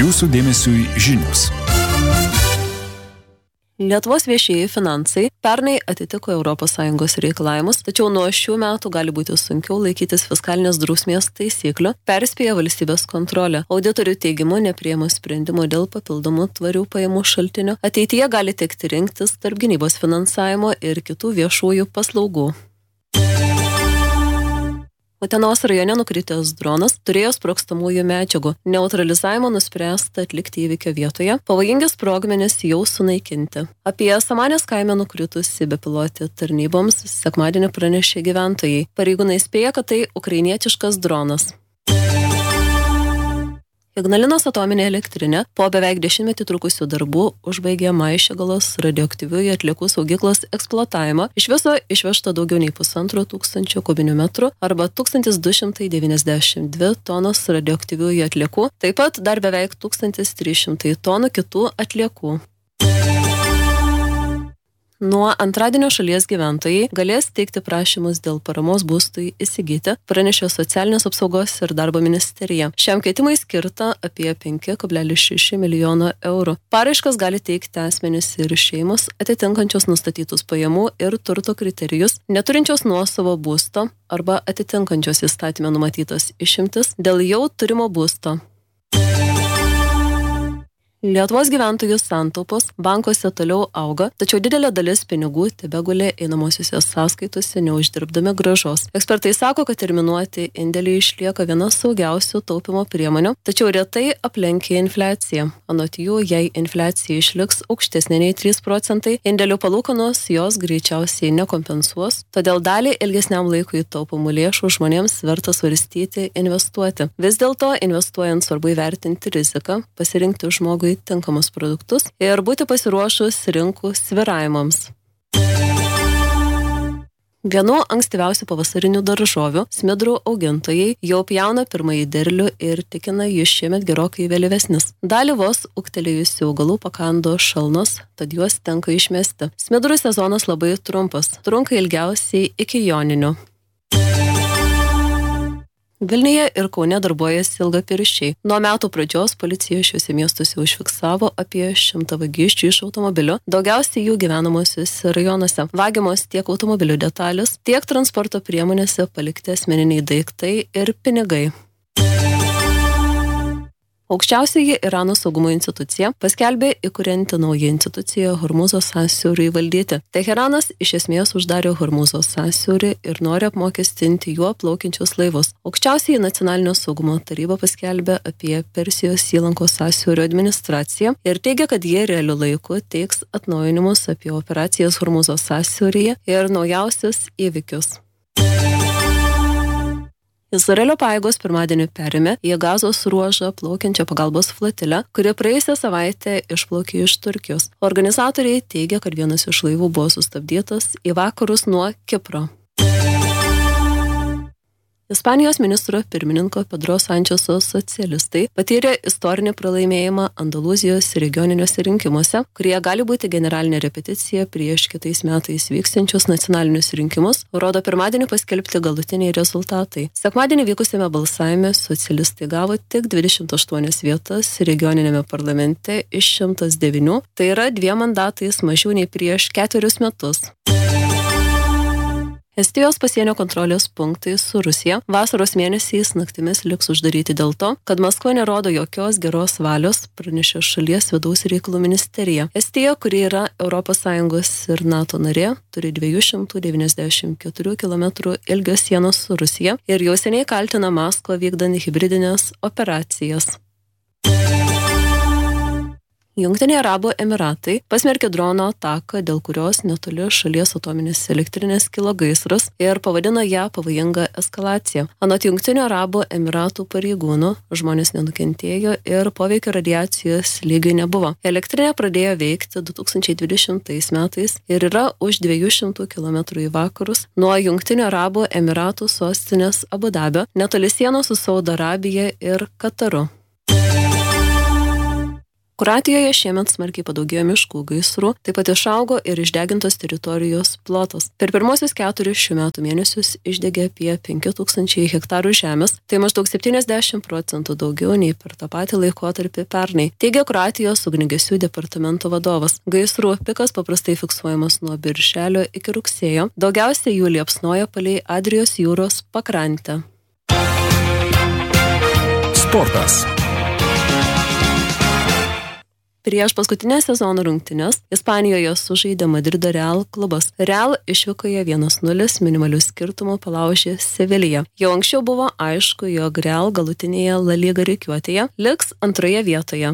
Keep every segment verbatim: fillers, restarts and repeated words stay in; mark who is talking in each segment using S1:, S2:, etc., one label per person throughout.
S1: Jūsų dėmesiui žinios.
S2: Lietuvos viešieji finansai pernai atitiko Europos Sąjungos reikalavimus, tačiau nuo šių metų gali būti sunkiau laikytis fiskalinės drausmės taisyklių, perspėja valstybės kontrolė. Auditorių teigimu, nepriėmus sprendimų dėl papildomų tvarių pajamų šaltinių, ateityje gali tekti rinktis tarp gynybos finansavimo ir kitų viešųjų paslaugų. Utenos rajone nukritęs dronas turėjo sprogstamųjų medžiagų. Neutralizavimo nuspręsta atlikti įvykio vietoje, pavojingi sprogmenys jau sunaikinti. Apie Samanės kaime nukritusi bepilotį tarnyboms sekmadienį pranešė gyventojai. Pareigūnai spėja, kad tai ukrainietiškas dronas. Ignalinos atominė elektrinė po beveik dešimtmetį trukusių darbų užbaigė Maišiagalos radioaktyviųjų atliekų saugyklos eksploatavimą. Iš viso išvežta daugiau nei pusantro tūkstančio kubinių metrų arba tūkstantis du šimtai devyniasdešimt dvi tonos radioaktyviųjų atliekų, taip pat dar beveik tūkstantis trys šimtai tonų kitų atliekų. Nuo antradienio šalies gyventojai galės teikti prašymus dėl paramos būstui įsigyti, pranešė Socialinės apsaugos ir darbo ministerija. Šiam kvietimui skirta apie penki kablelis šeši milijono eurų. Paraiškas gali teikti asmenys ir šeimos atitinkančios nustatytus pajamų ir turto kriterijus, neturinčios nuosavo būsto arba atitinkančios įstatyme numatytas išimtis dėl jau turimo būsto. Lietuvos gyventojų santaupos bankuose toliau auga, tačiau didelė dalis pinigų tebegulė einamosiuose sąskaitose neuždirbdami grąžos. Ekspertai sako, kad terminuoti indėliai išlieka viena saugiausių taupimo priemonių, tačiau retai aplenkia infliaciją. Anot jų, jei infliacija išliks aukštesnė nei trys procentai, indėlių palūkanos jos greičiausiai nekompensuos, todėl dalį ilgesniam laikui taupomų lėšų žmonėms verta svarstyti investuoti. Vis dėlto, investuojant svarbu įvertinti riziką, pasirinkti žmogui tinkamus produktus ir būti pasiruošus rinkų svyravimams. Vienu ankstyviausių pavasarinių daržovių smidrų augintojai jau pjauna pirmąjį derlių ir tikina, jis šiemet gerokai vėlyvesnis. Dalį vos ūgtelėjusių augalų pakando šalnos, tad juos tenka išmesti. Smidrų sezonas labai trumpas, trunka ilgiausiai iki joninių. Vilniuje ir Kaune darbuojasi ilgapirščiai. Nuo metų pradžios policija šiuose miestuose užfiksavo apie šimtą vagysčių iš automobilių, daugiausiai jų gyvenamosiuose rajonuose. Vagiamos tiek automobilių detalės, tiek transporto priemonėse palikti asmeniniai daiktai ir pinigai. Aukščiausioji Irano saugumo institucija paskelbė įkurianti naują instituciją Hormūzo sąsiauriui valdyti. Teheranas iš esmės uždarė Hormūzo sąsiaurį ir nori apmokestinti juo plaukiančius laivus. Aukščiausioji nacionalinio saugumo taryba paskelbė apie Persijos įlankos sąsiaurio administraciją ir teigia, kad jie realiu laiku teiks atnaujinimus apie operacijas Hormūzo sąsiauryje ir naujausius įvykius. Izraelio pajėgos pirmadienį perėmė į Gazos ruožą plaukiančią pagalbos flotilę, kuri praėjusią savaitę išplaukė iš Turkijos. Organizatoriai teigia, kad vienas iš laivų buvo sustabdytas į vakarus nuo Kipro. Ispanijos ministro pirmininko Pedro Sančeso socialistai patyrė istorinį pralaimėjimą Andalūzijos regioniniuose rinkimuose, kurie gali būti generalinė repeticija prieš kitais metais vyksiančius nacionalinius rinkimus, rodo pirmadienį paskelbti galutiniai rezultatai. Sekmadienį vykusiame balsavime socialistai gavo tik dvidešimt aštuonias vietas regioninėme parlamente iš šimtas devynių, tai yra dviem mandatais mažiau nei prieš ketverius metus. Estijos pasienio kontrolės punktai su Rusija vasaros mėnesiais naktimis liks uždaryti dėl to, kad Maskva nerodo jokios geros valios, pranešė šalies vidaus reikalų ministerija. Estija, kuri yra Europos Sąjungos ir NATO narė, turi dviejų šimtų devyniasdešimt keturių kilometrų ilgio sienos su Rusija ir jau seniai kaltina Maskvą vykdant hibridinės operacijas. Jungtiniai Arabų Emiratai pasmerkė drono ataką, dėl kurios netoli šalies atominės elektrinės kilo gaisras ir pavadino ją pavojinga eskalacija. Anot Jungtinių Arabų Emiratų pareigūnų, žmonės nenukentėjo ir poveikio radiacijos lygiai nebuvo. Elektrinė pradėjo veikti du tūkstančiai dvidešimtais metais ir yra už dviejų šimtų kilometrų į vakarus nuo Jungtinių Arabų Emiratų sostinės Abu Dabio, netoli sienos su Saudo Arabija ir Kataru. Kroatijoje šiemet smarkiai padaugėjo miškų gaisrų, taip pat išaugo ir išdegintos teritorijos plotas. Per pirmosius keturis šių metų mėnesius išdegė apie penki tūkstančiai hektarų žemės, tai maždaug septyniasdešimt procentų daugiau nei per tą patį laikotarpį pernai, teigia Kroatijos ugniagesių departamento vadovas. Gaisrų pikas paprastai fiksuojamas nuo birželio iki rugsėjo, daugiausiai jų liepsnoja palei Adrijos jūros pakrantę.
S1: Sportas.
S2: Prieš paskutinės sezono rungtynes Ispanijoje sužaidė Madrido Real klubas. Real išvykoje vienas nulis minimaliu skirtumu palaužė Seviliją. Jau anksčiau buvo aišku, jog Real galutinėje La Liga rikiuotėje liks antroje vietoje.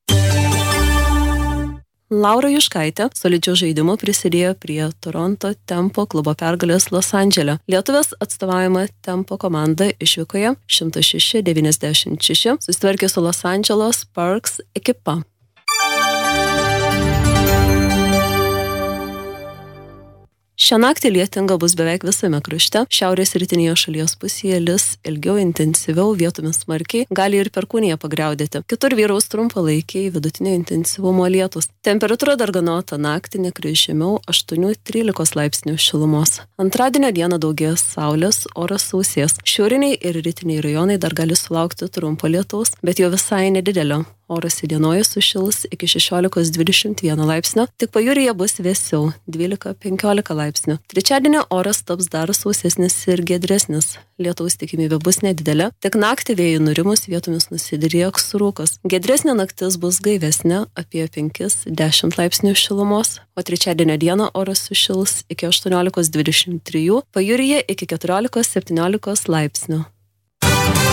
S2: Laura Juškaitė solidžiu žaidimu prisidėjo prie Toronto Tempo klubo pergalės Los Andžele. Lietuvės atstovaujama Tempo komanda išvykoje šimtas šeši devyniasdešimt šeši susitvarkė su Los Andželo Sparks ekipa. Šią naktį lietinga bus beveik visame krašte. Šiaurės rytinėje šalies pusėje lis ilgiau, intensyviau, vietomis smarkiai, gali ir perkūnija pagriaudėti. Kitur vyraus trumpalaikiai vidutinio intensyvumo lietūs. Temperatūra darganota naktį nekris žemiau aštuoni trylika laipsnių šilumos. Antradienio dieną daugės saulės, oras sausės. Šiauriniai ir rytiniai rajonai dar gali sulaukti trumpo lietaus, bet jo visai nedidelio. Oras įdienojus sušils iki šešiolika dvidešimt vienas laipsnio, tik pajūryje bus vėsiau dvylika penkiolika laipsnių. Trečiadienio oras taps dar sausesnis ir giedresnis. Lietaus tikimybė bus nedidelė, tik naktį vėjui nurimus vietomis nusidrieks rūkas. Giedresnė naktis bus gaivesnė apie penki dešimt laipsnių šilumos, o trečiadienio dieną oras sušils iki aštuoniolika dvidešimt trijų, pajūryje iki keturiolika septyniolika laipsnių.